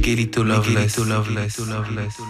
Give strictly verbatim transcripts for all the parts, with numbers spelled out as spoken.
Miguelito Loveless. Miguelito Loveless. Loveless.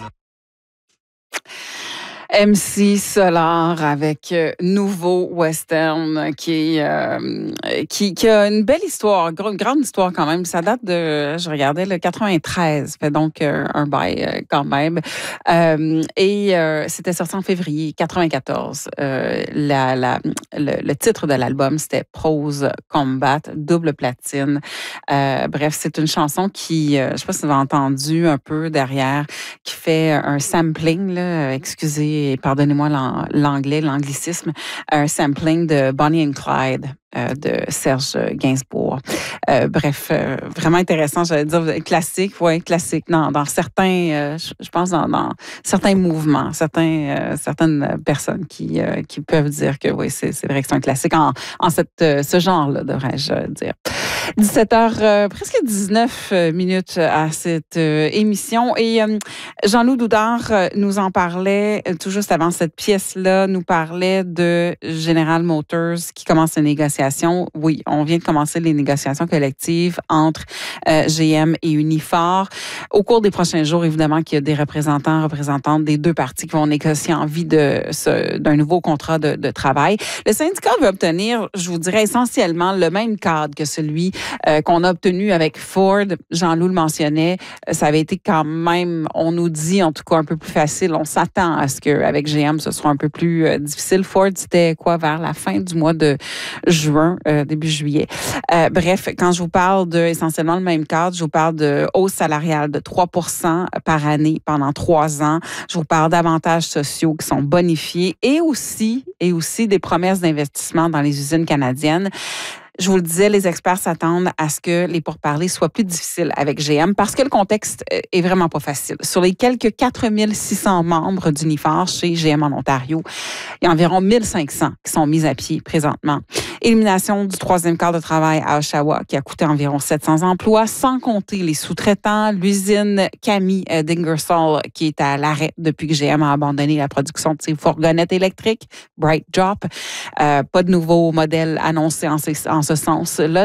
M C Solar avec euh, Nouveau Western qui, euh, qui qui a une belle histoire, une grande histoire quand même. Ça date de, je regardais, le quatre-vingt-treize, fait donc euh, un bail euh, quand même. Euh, et euh, c'était sorti en février quatre-vingt-quatorze. Euh, la, la, le, le titre de l'album, c'était Prose Combat, double platine. Euh, bref, c'est une chanson qui, euh, je sais pas si vous avez entendu un peu derrière, qui fait un sampling, là, excusez, et pardonnez-moi l'anglais, l'anglicisme, un sampling de Bonnie and Clyde euh, de Serge Gainsbourg. Euh, bref, euh, vraiment intéressant, j'allais dire classique, ouais, classique. Dans, dans certains, euh, je pense dans, dans certains mouvements, certains, euh, certaines personnes qui, euh, qui peuvent dire que oui, c'est, c'est vrai que c'est un classique en, en cette, euh, ce genre-là, devrais-je dire. dix-sept heures, euh, presque dix-neuf minutes à cette euh, émission. Et euh, Jean-Loup Doudard euh, nous en parlait euh, tout juste avant cette pièce-là, nous parlait de General Motors qui commence les négociations. Oui, on vient de commencer les négociations collectives entre euh, G M et Unifor. Au cours des prochains jours, évidemment, qu'il y a des représentants, représentantes des deux parties qui vont négocier en vue de ce, d'un nouveau contrat de, de travail. Le syndicat veut obtenir, je vous dirais, essentiellement le même cadre que celui Euh, qu'on a obtenu avec Ford. Jean-Loup le mentionnait, ça avait été quand même, on nous dit en tout cas un peu plus facile. On s'attend à ce qu'avec G M, ce soit un peu plus euh, difficile. Ford, c'était quoi, vers la fin du mois de juin, euh, début juillet. Euh, bref, quand je vous parle de essentiellement le même cadre, je vous parle de hausse salariale de trois pour cent par année pendant trois ans. Je vous parle d'avantages sociaux qui sont bonifiés et aussi, et aussi des promesses d'investissement dans les usines canadiennes. Je vous le disais, les experts s'attendent à ce que les pourparlers soient plus difficiles avec G M parce que le contexte est vraiment pas facile. Sur les quelques quatre mille six cents membres d'Unifor chez G M en Ontario, il y a environ mille cinq cents qui sont mis à pied présentement. Élimination du troisième quart de travail à Oshawa qui a coûté environ sept cents emplois, sans compter les sous-traitants, l'usine Cammy d'Ingersoll qui est à l'arrêt depuis que G M a abandonné la production de ses fourgonnettes électriques, Bright Drop. Euh, pas de nouveaux modèles annoncés en ce, en ce sens. Là,